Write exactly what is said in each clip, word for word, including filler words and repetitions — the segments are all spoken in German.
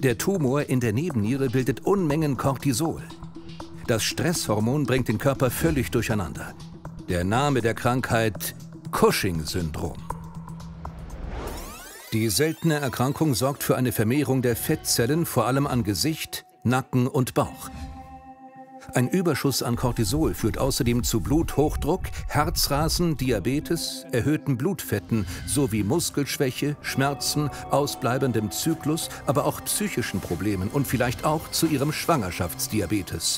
Der Tumor in der Nebenniere bildet Unmengen Cortisol. Das Stresshormon bringt den Körper völlig durcheinander. Der Name der Krankheit: Cushing-Syndrom. Die seltene Erkrankung sorgt für eine Vermehrung der Fettzellen, vor allem an Gesicht, Nacken und Bauch. Ein Überschuss an Cortisol führt außerdem zu Bluthochdruck, Herzrasen, Diabetes, erhöhten Blutfetten sowie Muskelschwäche, Schmerzen, ausbleibendem Zyklus, aber auch psychischen Problemen und vielleicht auch zu ihrem Schwangerschaftsdiabetes.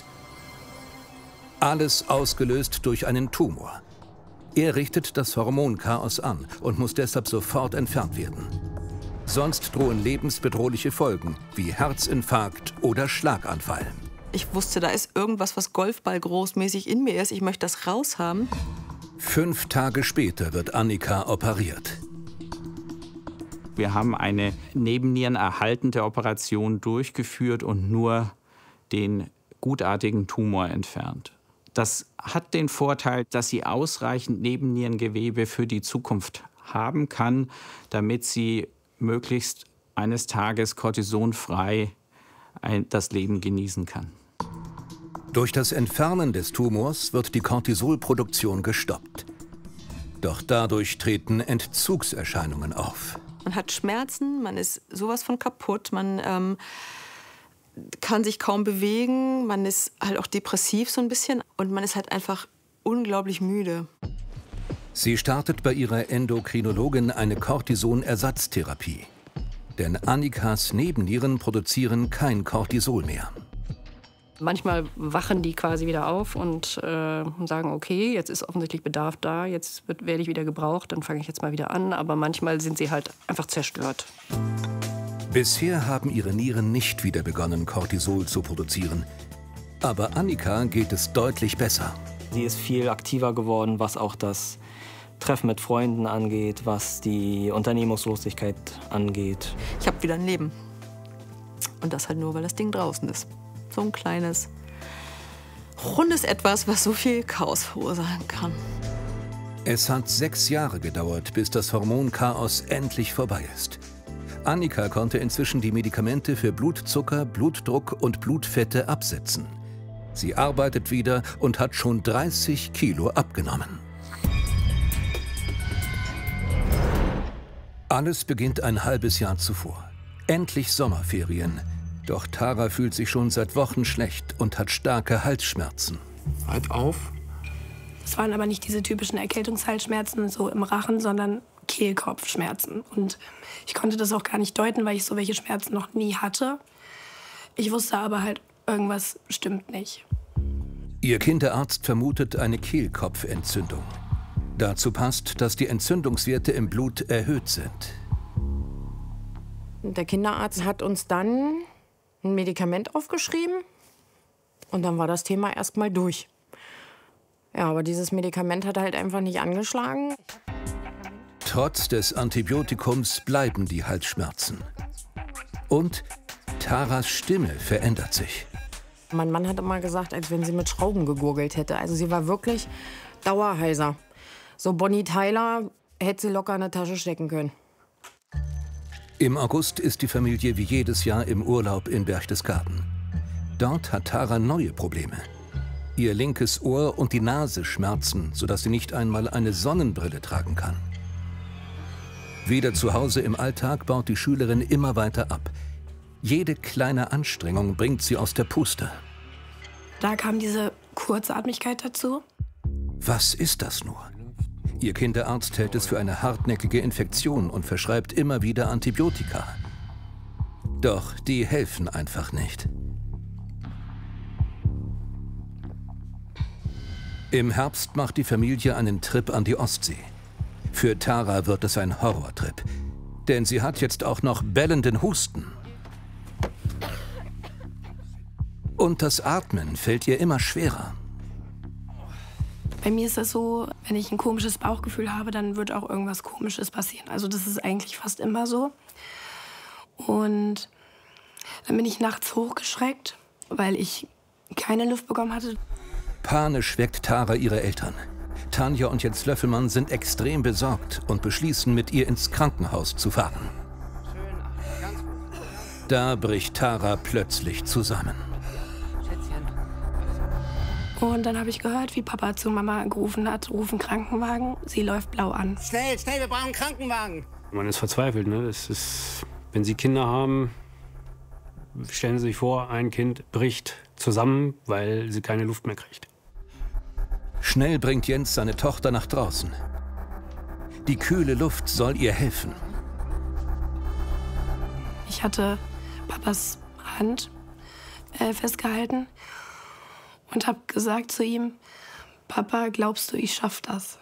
Alles ausgelöst durch einen Tumor. Er richtet das Hormonchaos an und muss deshalb sofort entfernt werden. Sonst drohen lebensbedrohliche Folgen wie Herzinfarkt oder Schlaganfall. Ich wusste, da ist irgendwas, was Golfball-großmäßig in mir ist. Ich möchte das raushaben. Fünf Tage später wird Annika operiert. Wir haben eine nebennierenerhaltende Operation durchgeführt und nur den gutartigen Tumor entfernt. Das hat den Vorteil, dass sie ausreichend Nebennierengewebe für die Zukunft haben kann, damit sie möglichst eines Tages kortisonfrei ein, das Leben genießen kann. Durch das Entfernen des Tumors wird die Cortisolproduktion gestoppt. Doch dadurch treten Entzugserscheinungen auf. Man hat Schmerzen, man ist sowas von kaputt, man ähm, kann sich kaum bewegen, man ist halt auch depressiv so ein bisschen und man ist halt einfach unglaublich müde. Sie startet bei ihrer Endokrinologin eine Cortisonersatztherapie. Denn Annikas Nebennieren produzieren kein Cortisol mehr. Manchmal wachen die quasi wieder auf und äh, sagen, okay, jetzt ist offensichtlich Bedarf da, jetzt wird, werde ich wieder gebraucht, dann fange ich jetzt mal wieder an. Aber manchmal sind sie halt einfach zerstört. Bisher haben ihre Nieren nicht wieder begonnen, Cortisol zu produzieren. Aber Annika geht es deutlich besser. Sie ist viel aktiver geworden, was auch das Treffen mit Freunden angeht, was die Unternehmungslosigkeit angeht. Ich habe wieder ein Leben. Und das halt nur, weil das Ding draußen ist. So ein kleines, rundes Etwas, was so viel Chaos verursachen kann. Es hat sechs Jahre gedauert, bis das Hormonchaos endlich vorbei ist. Annika konnte inzwischen die Medikamente für Blutzucker, Blutdruck und Blutfette absetzen. Sie arbeitet wieder und hat schon dreißig Kilo abgenommen. Alles beginnt ein halbes Jahr zuvor. Endlich Sommerferien. Doch Tara fühlt sich schon seit Wochen schlecht und hat starke Halsschmerzen. Halt auf. Es waren aber nicht diese typischen Erkältungshalsschmerzen so im Rachen, sondern Kehlkopfschmerzen. Und ich konnte das auch gar nicht deuten, weil ich so welche Schmerzen noch nie hatte. Ich wusste aber halt, irgendwas stimmt nicht. Ihr Kinderarzt vermutet eine Kehlkopfentzündung. Dazu passt, dass die Entzündungswerte im Blut erhöht sind. Der Kinderarzt hat uns dann ein Medikament aufgeschrieben und dann war das Thema erstmal durch. Ja, aber dieses Medikament hat halt einfach nicht angeschlagen. Trotz des Antibiotikums bleiben die Halsschmerzen. Und Taras Stimme verändert sich. Mein Mann hat immer gesagt, als wenn sie mit Schrauben gegurgelt hätte. Also sie war wirklich dauerheiser. So Bonnie Tyler hätte sie locker in eine Tasche stecken können. Im August ist die Familie wie jedes Jahr im Urlaub in Berchtesgaden. Dort hat Tara neue Probleme. Ihr linkes Ohr und die Nase schmerzen, sodass sie nicht einmal eine Sonnenbrille tragen kann. Wieder zu Hause im Alltag baut die Schülerin immer weiter ab. Jede kleine Anstrengung bringt sie aus der Puste. Da kam diese Kurzatmigkeit dazu. Was ist das nur? Ihr Kinderarzt hält es für eine hartnäckige Infektion und verschreibt immer wieder Antibiotika. Doch die helfen einfach nicht. Im Herbst macht die Familie einen Trip an die Ostsee. Für Tara wird es ein Horrortrip, denn sie hat jetzt auch noch bellenden Husten. Und das Atmen fällt ihr immer schwerer. Bei mir ist das so, wenn ich ein komisches Bauchgefühl habe, dann wird auch irgendwas Komisches passieren. Also das ist eigentlich fast immer so. Und dann bin ich nachts hochgeschreckt, weil ich keine Luft bekommen hatte. Panisch weckt Tara ihre Eltern. Tanja und Jens Löffelmann sind extrem besorgt und beschließen, mit ihr ins Krankenhaus zu fahren. Da bricht Tara plötzlich zusammen. Und dann habe ich gehört, wie Papa zu Mama gerufen hat, ruf einen Krankenwagen, sie läuft blau an. Schnell, schnell, wir brauchen einen Krankenwagen. Man ist verzweifelt, ne? Es ist, wenn Sie Kinder haben, stellen Sie sich vor, ein Kind bricht zusammen, weil sie keine Luft mehr kriegt. Schnell bringt Jens seine Tochter nach draußen. Die kühle Luft soll ihr helfen. Ich hatte Papas Hand äh, festgehalten und habe gesagt zu ihm, Papa, glaubst du, ich schaff das?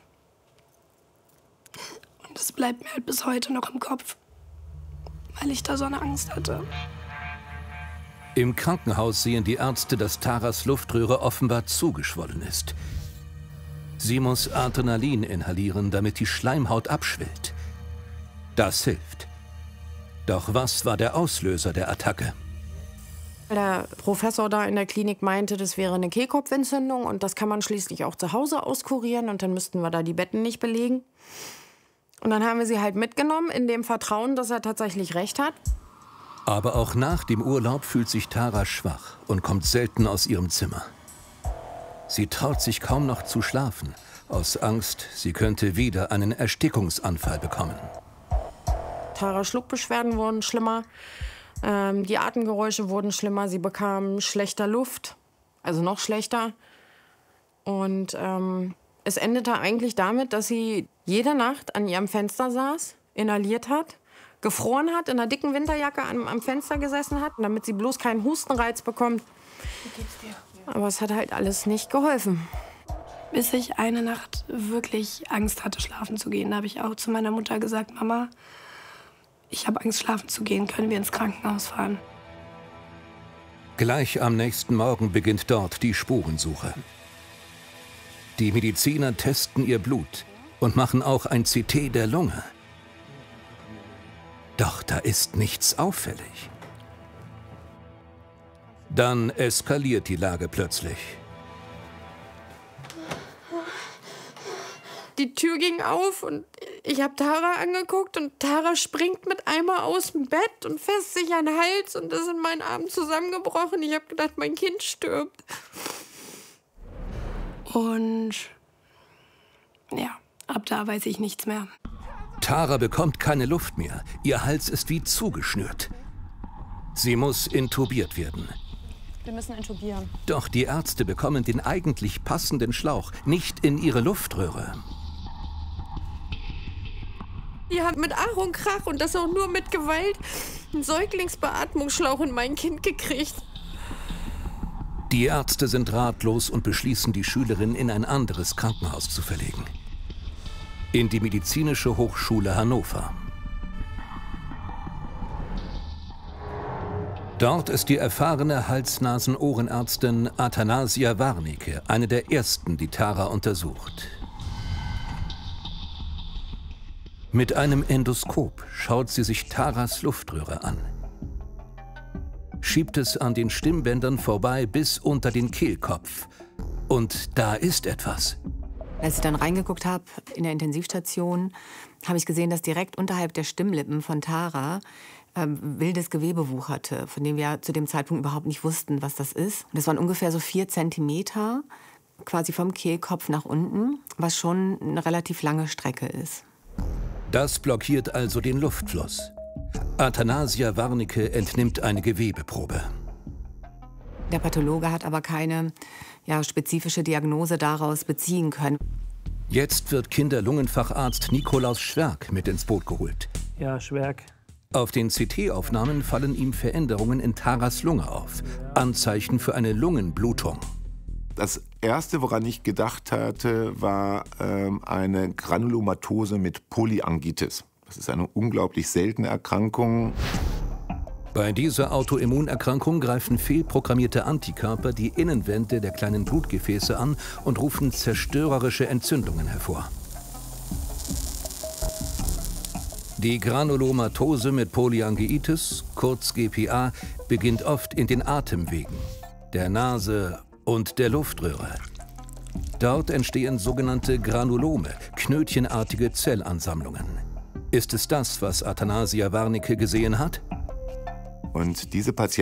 Und das bleibt mir halt bis heute noch im Kopf, weil ich da so eine Angst hatte. Im Krankenhaus sehen die Ärzte, dass Taras Luftröhre offenbar zugeschwollen ist. Sie muss Adrenalin inhalieren, damit die Schleimhaut abschwillt. Das hilft. Doch was war der Auslöser der Attacke? Der Professor da in der Klinik meinte, das wäre eine Kehlkopfentzündung und das kann man schließlich auch zu Hause auskurieren und dann müssten wir da die Betten nicht belegen. Und dann haben wir sie halt mitgenommen, in dem Vertrauen, dass er tatsächlich recht hat. Aber auch nach dem Urlaub fühlt sich Tara schwach und kommt selten aus ihrem Zimmer. Sie traut sich kaum noch zu schlafen, aus Angst, sie könnte wieder einen Erstickungsanfall bekommen. Taras Schluckbeschwerden wurden schlimmer, ähm, die Atemgeräusche wurden schlimmer, sie bekam schlechter Luft, also noch schlechter. Und ähm, es endete eigentlich damit, dass sie jede Nacht an ihrem Fenster saß, inhaliert hat, gefroren hat, in einer dicken Winterjacke am, am Fenster gesessen hat, damit sie bloß keinen Hustenreiz bekommt. Wie geht's dir? Aber es hat halt alles nicht geholfen. Bis ich eine Nacht wirklich Angst hatte, schlafen zu gehen, da habe ich auch zu meiner Mutter gesagt, Mama, ich habe Angst, schlafen zu gehen, können wir ins Krankenhaus fahren? Gleich am nächsten Morgen beginnt dort die Spurensuche. Die Mediziner testen ihr Blut und machen auch ein C T der Lunge. Doch da ist nichts auffällig. Dann eskaliert die Lage plötzlich. Die Tür ging auf und ich habe Tara angeguckt und Tara springt mit einmal aus dem Bett und fässt sich an den Hals und ist in meinen Armen zusammengebrochen. Ich habe gedacht, mein Kind stirbt. Und ja, ab da weiß ich nichts mehr. Tara bekommt keine Luft mehr. Ihr Hals ist wie zugeschnürt. Sie muss intubiert werden. Wir müssen intubieren. Doch die Ärzte bekommen den eigentlich passenden Schlauch nicht in ihre Luftröhre. Die hat mit Ach und Krach und das auch nur mit Gewalt einen Säuglingsbeatmungsschlauch in mein Kind gekriegt. Die Ärzte sind ratlos und beschließen, die Schülerin in ein anderes Krankenhaus zu verlegen. In die Medizinische Hochschule Hannover. Dort ist die erfahrene Hals-Nasen-Ohrenärztin Athanasia Warnecke eine der ersten, die Tara untersucht. Mit einem Endoskop schaut sie sich Taras Luftröhre an. Schiebt es an den Stimmbändern vorbei bis unter den Kehlkopf. Und da ist etwas. Als ich dann reingeguckt habe in der Intensivstation, habe ich gesehen, dass direkt unterhalb der Stimmlippen von Tara äh, wildes Gewebe wucherte, von dem wir zu dem Zeitpunkt überhaupt nicht wussten, was das ist. Das waren ungefähr so vier Zentimeter, quasi vom Kehlkopf nach unten, was schon eine relativ lange Strecke ist. Das blockiert also den Luftfluss. Athanasia Warnecke entnimmt eine Gewebeprobe. Der Pathologe hat aber keine ja, spezifische Diagnose daraus beziehen können. Jetzt wird Kinderlungenfacharzt Nikolaus Schwerk mit ins Boot geholt. Ja, Schwerk. Auf den C T-Aufnahmen fallen ihm Veränderungen in Taras Lunge auf. Anzeichen für eine Lungenblutung. Das Erste, woran ich gedacht hatte, war ähm, eine Granulomatose mit Polyangiitis. Das ist eine unglaublich seltene Erkrankung. Bei dieser Autoimmunerkrankung greifen fehlprogrammierte Antikörper die Innenwände der kleinen Blutgefäße an und rufen zerstörerische Entzündungen hervor. Die Granulomatose mit Polyangiitis, kurz G P A, beginnt oft in den Atemwegen, der Nase und der Luftröhre. Dort entstehen sogenannte Granulome, knötchenartige Zellansammlungen. Ist es das, was Athanasia Warnecke gesehen hat? Und diese Patienten